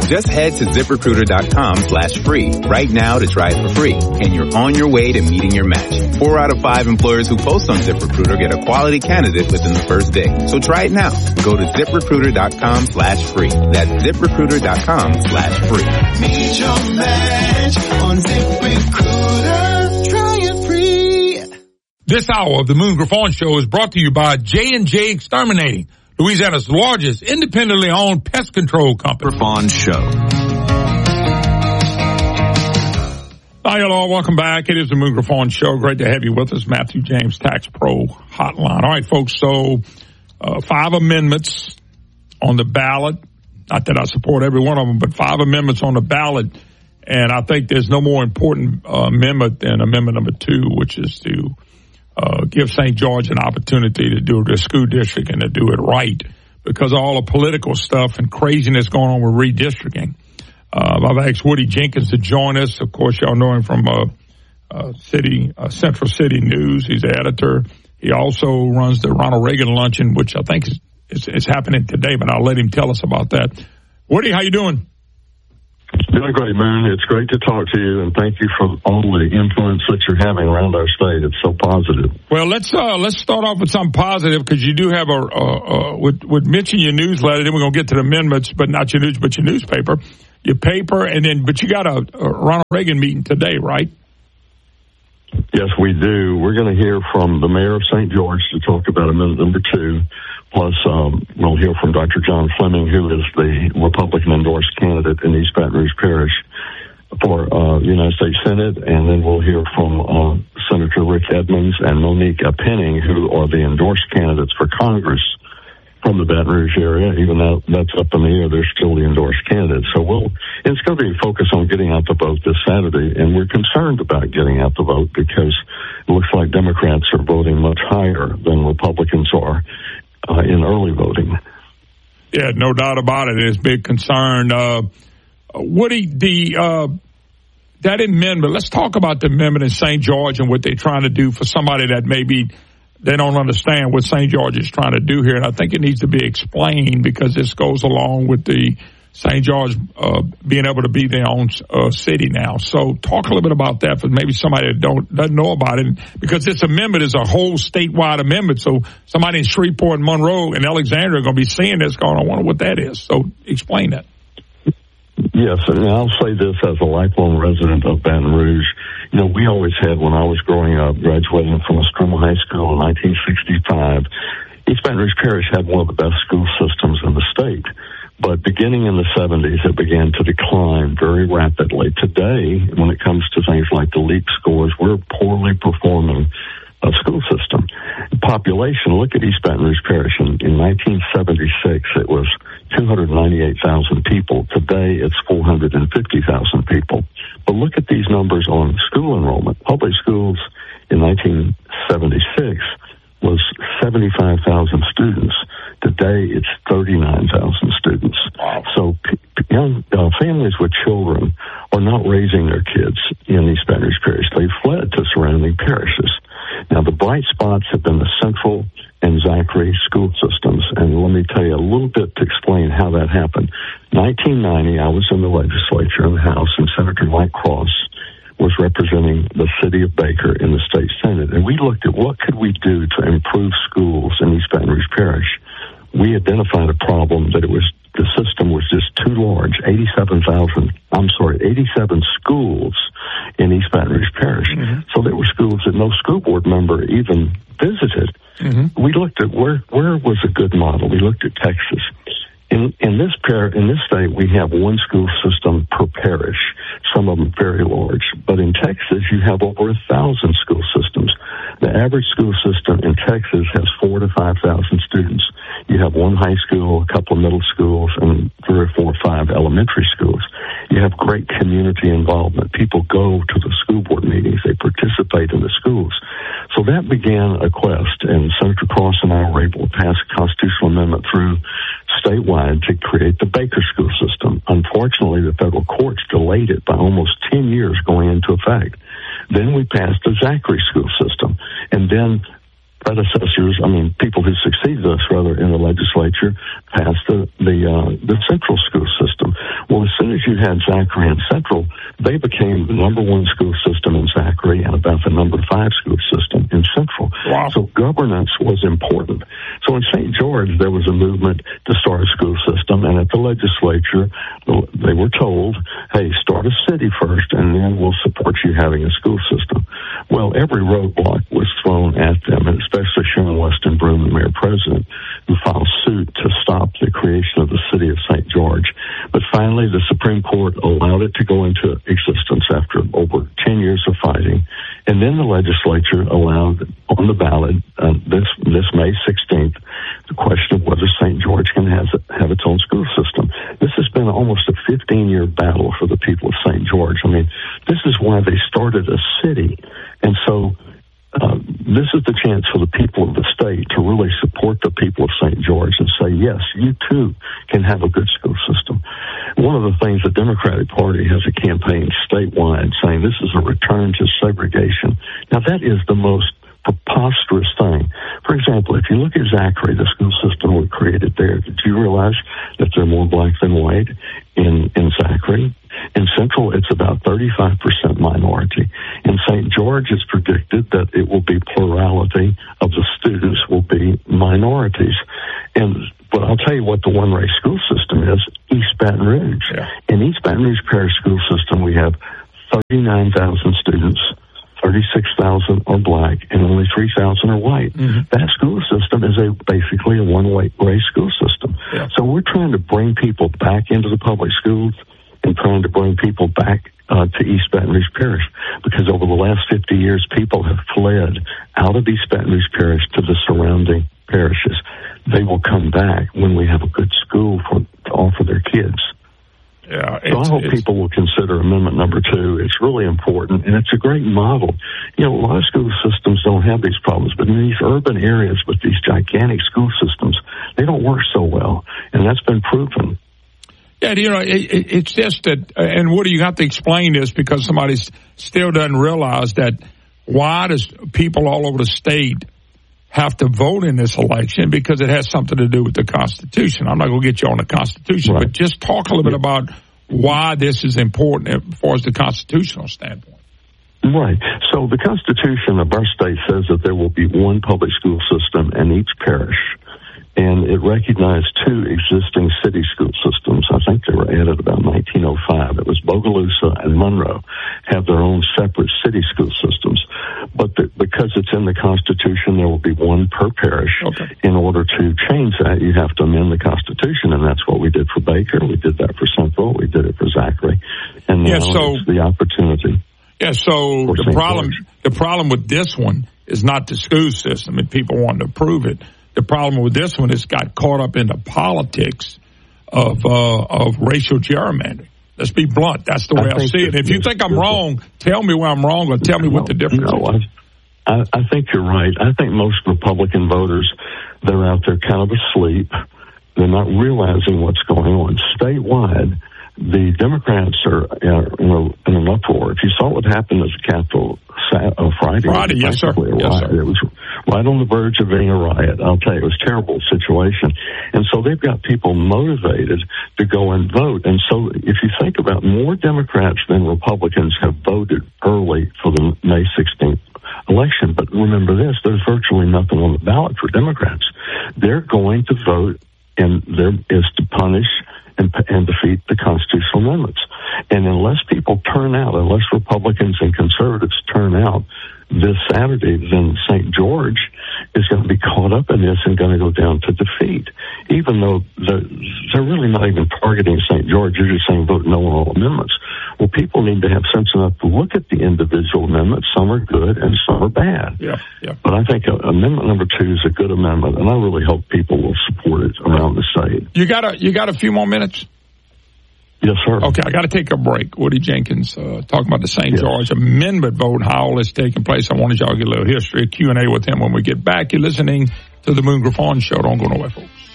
Just head to ZipRecruiter.com/free right now to try it for free, and you're on your way to meeting your match. 4 out of 5 employers who post on ZipRecruiter get a quality candidate within the first day. So try it now. Go to ZipRecruiter.com/free. That's ZipRecruiter.com/free. Meet your match on ZipRecruiter. Try it free. This hour of the Moon Griffon Show is brought to you by J&J Exterminating, Louisiana's largest independently owned pest control company. Griffon Show. Hi, hello. Welcome back. It is the Moon Griffon Show. Great to have you with us. Matthew James Tax Pro Hotline. All right, folks. So, 5 amendments on the ballot. Not that I support every one of them, but 5 amendments on the ballot. And I think there's no more important amendment than amendment number 2, which is to give St. George an opportunity to do their school district and to do it right, because of all the political stuff and craziness going on with redistricting. I've asked Woody Jenkins to join us. Of course, y'all know him from Central City News. He's the editor. He also runs the Ronald Reagan Luncheon, which I think is happening today, but I'll let him tell us about that. Woody, how you doing? Doing great, man. It's great to talk to you, and thank you for all the influence that you're having around our state. It's so positive. Well, let's start off with something positive, because you do have would mention your newsletter. Then we're gonna get to the amendments, but not your news, but your newspaper, your paper, but you got a Ronald Reagan meeting today, right? Yes, we do. We're going to hear from the mayor of St. George to talk about amendment number 2. Plus, we'll hear from Dr. John Fleming, who is the Republican-endorsed candidate in East Baton Rouge Parish for United States Senate. And then we'll hear from Senator Rick Edmonds and Monique Penning, who are the endorsed candidates for Congress from the Baton Rouge area. Even though that's up in the air, they're still the endorsed candidates. So it's going to be focused on getting out the vote this Saturday, and we're concerned about getting out the vote because it looks like Democrats are voting much higher than Republicans are in early voting. Yeah, no doubt about it. It's a big concern. Woody, that amendment, let's talk about the amendment in St. George and what they're trying to do for somebody that maybe they don't understand what St. George is trying to do here. And I think it needs to be explained, because this goes along with the St. George being able to be their own city now. So talk a little bit about that for maybe somebody that doesn't know about it, because this amendment is a whole statewide amendment. So somebody in Shreveport and Monroe and Alexandria are going to be seeing this going, I wonder what that is. So explain that. Yes, and I'll say this as a lifelong resident of Baton Rouge. You know, we always had, when I was growing up, graduating from Estrella High School in 1965, East Baton Rouge Parish had one of the best school systems in the state. But beginning in the 70s, it began to decline very rapidly. Today, when it comes to things like the LEAP scores, we're poorly performing a school system. Population, look at East Baton Rouge Parish. In 1976, it was 298,000 people. Today, it's 450,000 people. But look at these numbers on school enrollment. Public schools in 1976 was 75,000 students. Today, it's 39,000 students. So young families with children are not raising their kids in East Baton Rouge Parish. They've fled to surrounding parishes. Now, the bright spots have been the Central and Zachary school systems, and let me tell you a little bit to explain how that happened. 1990, I was in the legislature in the House, and Senator Mike Cross was representing the city of Baker in the state Senate, and we looked at what could we do to improve schools in East Baton Rouge Parish. We identified a problem that the system was just too large, 87 schools in East Baton Rouge Parish. Mm-hmm. So there were schools that no school board member even visited. Mm-hmm. We looked at where was a good model. We looked at Texas. In this state, we have one school system per parish, some of them very large. But in Texas, you have over 1,000 school systems. The average school system in Texas has 4,000 to 5,000 students. You have one high school, a couple of middle schools, and 3 or 4 or 5 elementary schools. You have great community involvement. People go to the school board meetings. They participate in the schools. So that began a quest, and Senator Cross and I were able to pass a constitutional amendment through statewide to create the Baker school system. Unfortunately, the federal courts delayed it by almost 10 years going into effect. Then we passed the Zachary school system, and then people who succeeded us, in the legislature, passed the Central school system. Well, the soon as you had Zachary and Central, they became the number one school system in Zachary and about the number 5 school system in Central. Wow. So governance was important. So in St. George, there was a movement to start a school system, and at the legislature, they were told, hey, start a city first, and then we'll support you having a school system. Well, every roadblock was thrown at them, and especially Sharon Weston Broome, the mayor-president, who filed suit to stop the creation of the city of St. George. But finally, the Supreme Court allowed it to go into existence after over 10 years of fighting. And then the legislature allowed on the ballot this May 16th the question of whether St. George can have its own school system. This has been almost a 15-year battle for the people of St. George. I mean, this is why they started a city. And so this is the chance for the people of the state to really support the people of St. George and say, yes, you too can have a good school system. One of the things the Democratic Party has a campaign statewide saying this is a return to segregation. Now, that is the most preposterous thing. For example, if you look at Zachary, the school system we created there, did you realize that there are more black than white in Zachary? In Central, it's about 35% minority. In St. George, it's predicted that it will be plurality of the students will be minorities. But I'll tell you what the one-race school system is, East Baton Rouge. Yeah. In East Baton Rouge Parish School System, we have 39,000 students. 36,000 are black and only 3,000 are white. Mm-hmm. That school system is basically a one-race school system. Yeah. So we're trying to bring people back into the public schools and trying to bring people back to East Baton Rouge Parish, because over the last 50 years, people have fled out of East Baton Rouge Parish to the surrounding parishes. They will come back when we have a good school to offer their kids. Yeah, so I hope people will consider Amendment number 2. It's really important, and it's a great model. You know, a lot of school systems don't have these problems, but in these urban areas with these gigantic school systems, they don't work so well, and that's been proven. Yeah, you know, it's just that, and Woody, you have to explain this because somebody still doesn't realize that why does people all over the state have to vote in this election, because it has something to do with the Constitution. I'm not going to get you on the Constitution, but just talk a little bit about why this is important as far as the constitutional standpoint. Right. So the Constitution of our state says that there will be one public school system in each parish, and it recognized 2 existing city school systems. I think they were added about 1905. It was Bogalusa and Monroe have their own separate city school systems. But because it's in the Constitution, there will be one per parish. Okay. In order to change that, you have to amend the Constitution, and that's what we did for Baker. We did that for Central. We did it for Zachary. And now it's the opportunity. Yeah, so the problem with this one is not the school system and people wanting to approve it. The problem with this one is got caught up in the politics of racial gerrymandering. Let's be blunt. That's the way I see it. If you think I'm wrong, tell me where I'm wrong or tell me what the difference is. I think you're right. I think most Republican voters, they're out there kind of asleep. They're not realizing what's going on. Statewide, the Democrats are in an uproar. If you saw what happened at the Capitol Friday, yes, sir. It was right on the verge of being a riot. I'll tell you, it was a terrible situation. And so they've got people motivated to go and vote. And so if you think about more Democrats than Republicans have voted early for the May 16th election. But remember this, there's virtually nothing on the ballot for Democrats. They're going to vote, and there is to punish and defeat the constitutional amendments. And unless people turn out, unless Republicans and conservatives turn out this Saturday, then St. George is going to be caught up in this and going to go down to defeat. Even though they're really not even targeting St. George, you're just saying vote no on all amendments. Well, people need to have sense enough to look at the individual amendments. Some are good and some are bad. Yeah. But I think amendment number 2 is a good amendment, and I really hope people will support it around the state. You got a few more minutes? Yes, sir. Okay, I got to take a break. Woody Jenkins talking about the St. George Amendment vote, how all is taking place. I wanted y'all to get a little history, Q&A with him when we get back. You're listening to the Moon Griffon Show. Don't go nowhere, folks.